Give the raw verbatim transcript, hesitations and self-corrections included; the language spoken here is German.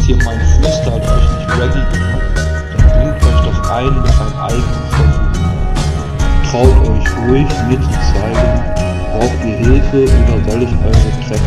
hier mein Freestyle euch nicht ready genug, dann bringt euch das ein mit einem eigenen Versuch. Traut euch ruhig, mir zu zeigen, braucht ihr Hilfe oder soll ich eure Tracks